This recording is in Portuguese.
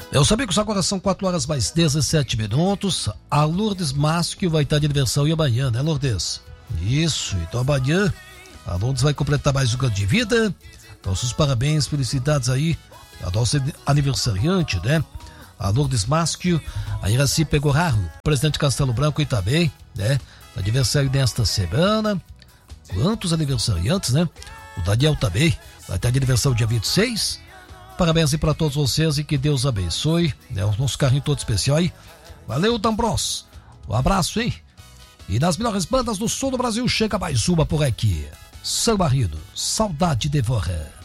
Meus amigos, agora são 4h mais 17 minutos. A Lourdes Márcio vai estar de aniversário amanhã, né, Lourdes? Isso, então amanhã a Lourdes vai completar mais um ano de vida. Nossos parabéns, felicidades aí a nossa aniversariante, né? A Lourdes Márcio, a Iraci Pegoraro, presidente Castelo Branco e também, né? Aniversário desta semana. Quantos aniversariantes, né? O Daniel também vai estar de aniversário dia 26. Parabéns aí para todos vocês e que Deus abençoe, né? O nosso carrinho todo especial aí. Valeu, Dambros. Um abraço, hein? E nas melhores bandas do sul do Brasil chega mais uma por aqui. São Marido, Saudade Devora.